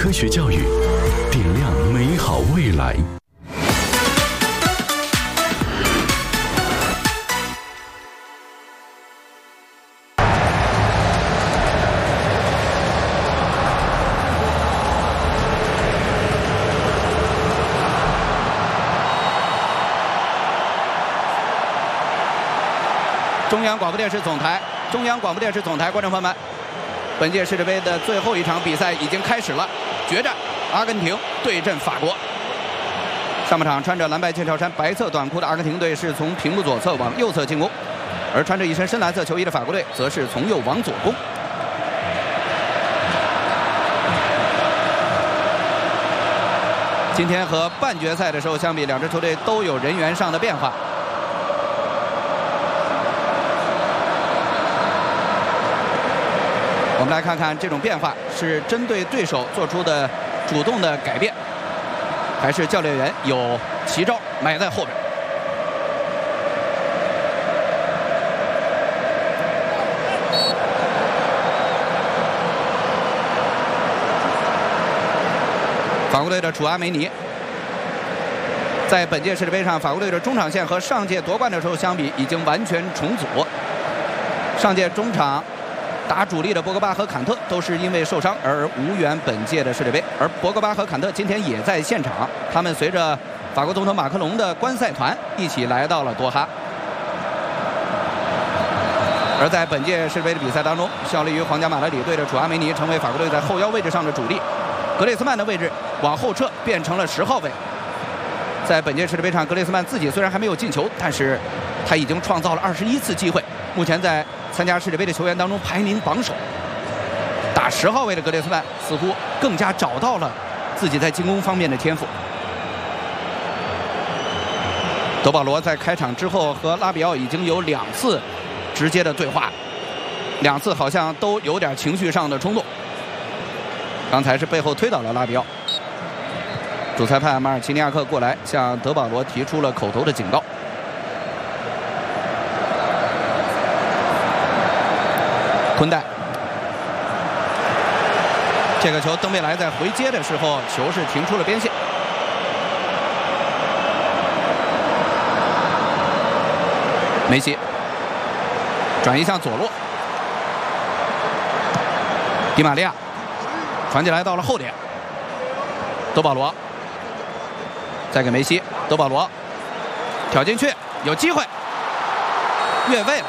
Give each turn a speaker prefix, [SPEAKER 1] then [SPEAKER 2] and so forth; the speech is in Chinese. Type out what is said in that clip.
[SPEAKER 1] 科学教育，点亮美好未来。
[SPEAKER 2] 中央广播电视总台，观众朋友们，本届世界杯的最后一场比赛已经开始了，决战阿根廷对阵法国。上半场穿着蓝白剑条衫、白色短裤的阿根廷队是从屏幕左侧往右侧进攻，而穿着一身深蓝色球衣的法国队则是从右往左攻。今天和半决赛的时候相比，两支球队都有人员上的变化。我们来看看这种变化是针对对手做出的主动的改变，还是教练员有奇招埋在后边。法国队的楚阿梅尼在本届世界杯上，法国队的中场线和上届夺冠的时候相比已经完全重组。上届中场打主力的博格巴和坎特都是因为受伤而无缘本届的世界杯，而博格巴和坎特今天也在现场，他们随着法国总统马克龙的观赛团一起来到了多哈。而在本届世界杯的比赛当中，效力于皇家马德里队的楚阿梅尼成为法国队在后腰位置上的主力，格列斯曼的位置往后撤，变成了10号位。在本届世界杯上，格列斯曼自己虽然还没有进球，但是他已经创造了21次机会，目前在参加世界杯的球员当中排名榜首。打10号位的格列斯曼似乎更加找到了自己在进攻方面的天赋。德保罗在开场之后和拉比奥已经有2次直接的对话，2次好像都有点情绪上的冲动。刚才是背后推倒了拉比奥，主裁判马尔齐尼亚克过来向德保罗提出了口头的警告。昆代，这个球登贝莱在回接的时候，球是停出了边线。梅西转移向左路，迪玛利亚传进来到了后点，德保罗再给梅西，德保罗挑进去，有机会越位了。